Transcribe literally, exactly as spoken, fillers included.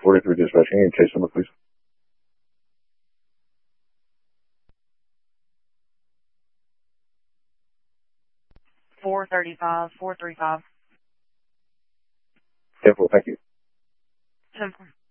forty-three dispatching, and case number, please. Four thirty-five, four three five. ten four, thank you. ten four.